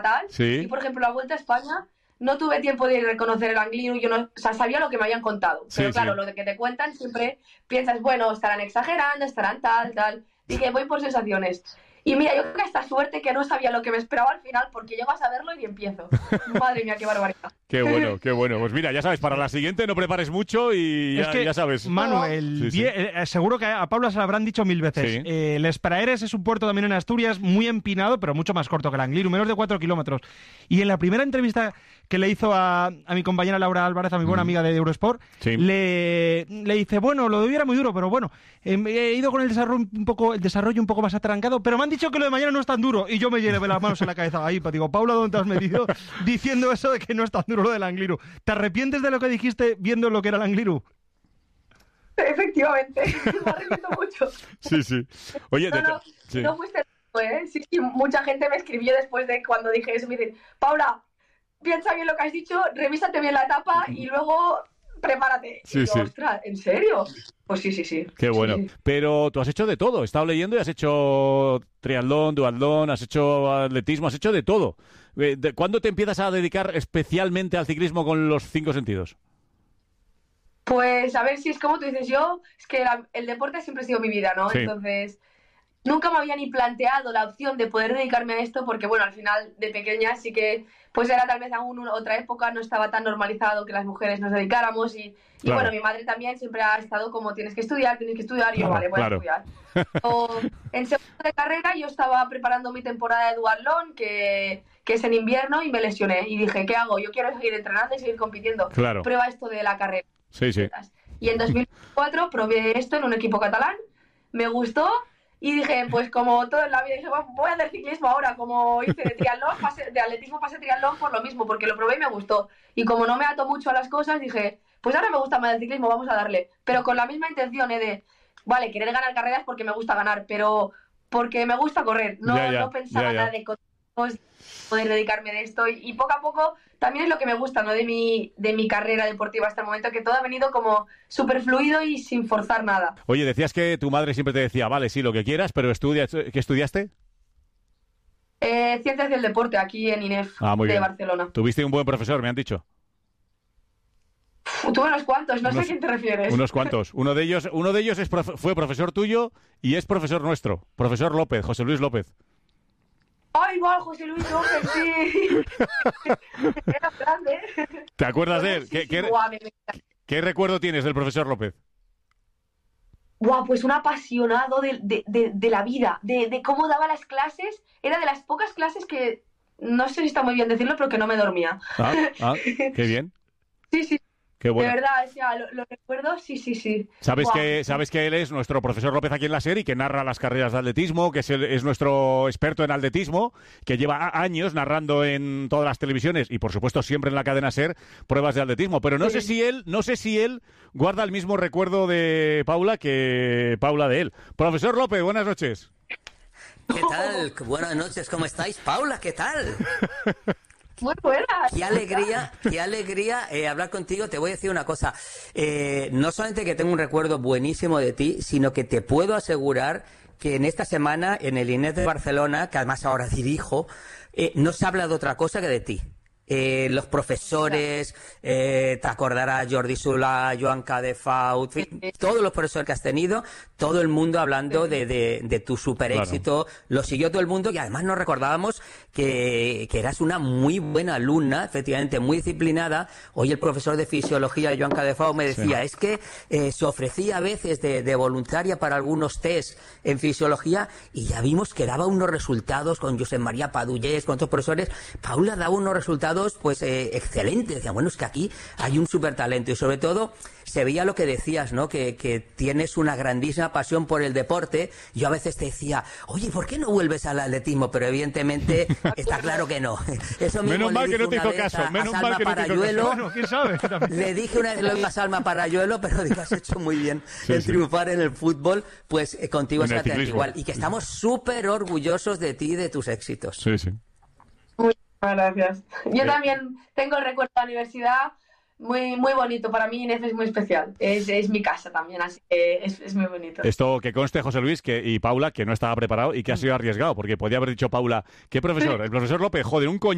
fatal. Sí. Y, por ejemplo, la Vuelta a España, no tuve tiempo de reconocer el Angliru. Yo no, o sea, sabía lo que me habían contado. Pero claro, lo de que te cuentan siempre piensas, bueno, estarán exagerando, estarán tal. Dije, voy por sensaciones. Y mira, yo creo que esta suerte que no sabía lo que me esperaba al final, porque llego a saberlo y empiezo. Madre mía, qué barbaridad. Qué bueno, qué bueno. Pues mira, ya sabes, para la siguiente no prepares mucho y ya sabes. Manu, seguro que a Paula se lo habrán dicho 1000 veces. Sí. Les Praeres es un puerto también en Asturias, muy empinado, pero mucho más corto que el Angliru, menos de 4 kilómetros. Y en la primera entrevista que le hizo a mi compañera Laura Álvarez, a mi buena amiga de Eurosport, le dice, bueno, lo de hoy era muy duro, pero bueno, he ido con el desarrollo un poco más atrancado, pero me han dicho que lo de mañana no es tan duro. Y yo me llevé las manos en la cabeza ahí, pues digo, Paula, ¿dónde te has metido diciendo eso de que no es tan duro lo del Angliru? ¿Te arrepientes de lo que dijiste viendo lo que era el Angliru? Efectivamente, me arrepiento mucho. Sí. Oye, no fuiste Sí, mucha gente me escribió después de cuando dije eso, me dicen, Paula, piensa bien lo que has dicho, revísate bien la etapa y luego prepárate. Sí, y yo, ostras, ¿en serio? Pues sí. Qué bueno. Sí. Pero tú has hecho de todo. He estado leyendo y has hecho triatlón, duatlón, has hecho atletismo, has hecho de todo. ¿Cuándo te empiezas a dedicar especialmente al ciclismo con los 5 sentidos? Pues a ver si es como tú dices, yo, es que el deporte siempre ha sido mi vida, ¿no? Sí. Entonces, nunca me había ni planteado la opción de poder dedicarme a esto porque, bueno, al final de pequeña sí que, pues era tal vez aún otra época, no estaba tan normalizado que las mujeres nos dedicáramos y bueno, mi madre también siempre ha estado como tienes que estudiar y yo, vale, voy a estudiar. En segundo de carrera yo estaba preparando mi temporada de duatlón, que es en invierno, y me lesioné y dije, ¿qué hago? Yo quiero seguir entrenando y seguir compitiendo. Claro. Prueba esto de la carrera. Sí. Y en 2004 probé esto en un equipo catalán, me gustó y dije, pues como todo en la vida, dije, voy a hacer ciclismo ahora, como hice de triatlón, de atletismo pasé triatlón por lo mismo, porque lo probé y me gustó. Y como no me ato mucho a las cosas, dije, pues ahora me gusta más el ciclismo, vamos a darle. Pero con la misma intención de, vale, querer ganar carreras porque me gusta ganar, pero porque me gusta correr, no pensaba nada de poder dedicarme de esto y poco a poco también es lo que me gusta, ¿no? de mi carrera deportiva hasta el momento, que todo ha venido como súper fluido y sin forzar nada. Oye, decías que tu madre siempre te decía, vale, sí, lo que quieras, pero ¿qué estudiaste? Ciencias del deporte, aquí en INEF de Barcelona. Tuviste un buen profesor, me han dicho. Tuve unos cuantos, no sé a quién te refieres. Unos cuantos. Uno de ellos fue profesor tuyo y es profesor nuestro, profesor López, José Luis López. ¡Ay, igual, José Luis López, sí! Era grande. ¿Te acuerdas de él? ¿Qué recuerdo tienes del profesor López? Pues un apasionado de la vida, de cómo daba las clases. Era de las pocas clases que, no sé si está muy bien decirlo, pero que no me dormía. Qué bien. Sí. Qué bueno. De verdad, o sea, lo recuerdo, sí. ¿Sabes que él es nuestro profesor López aquí en la SER y que narra las carreras de atletismo, que es nuestro experto en atletismo, que lleva años narrando en todas las televisiones y por supuesto siempre en la cadena SER pruebas de atletismo? Pero no sé si él guarda el mismo recuerdo de Paula que Paula de él. Profesor López, buenas noches. ¿Qué tal? Buenas noches, ¿cómo estáis? Paula, ¿qué tal? Muy buena. Qué alegría hablar contigo. Te voy a decir una cosa. No solamente que tengo un recuerdo buenísimo de ti, sino que te puedo asegurar que en esta semana, en el INEF de Barcelona, que además ahora dirijo, no se habla de otra cosa que de ti. Los profesores, te acordarás Jordi Solà, Joan Cadefaut, todos los profesores que has tenido, todo el mundo hablando de tu super éxito, lo siguió todo el mundo y además nos recordábamos que eras una muy buena alumna, efectivamente muy disciplinada. Hoy el profesor de fisiología, Joan Cadefaut, me decía, es que se ofrecía a veces de voluntaria para algunos test en fisiología y ya vimos que daba unos resultados con Josep María Padullés, con otros profesores. Paula daba unos resultados excelentes. Decía, bueno, es que aquí hay un súper talento y sobre todo se veía lo que decías, ¿no? Que tienes una grandísima pasión por el deporte. Yo a veces te decía, oye, ¿por qué no vuelves al atletismo? Pero evidentemente está claro que no. Eso mismo menos mal que no te hizo caso. Menos mal que no te hizo caso. Bueno, ¿quién sabe? Le dije una vez lo mismo a Salma Parayuelo, pero digo, has hecho muy bien en triunfar en el fútbol, pues contigo es igual. Y que estamos súper orgullosos de ti y de tus éxitos. Sí. Gracias. Yo también tengo el recuerdo de la universidad muy bonito. Para mí INEF es muy especial. Es mi casa también, así que es muy bonito. Esto que conste, José Luis y Paula, que no estaba preparado y que ha sido arriesgado, porque podía haber dicho Paula, ¿qué profesor? El profesor López, joder, un coño.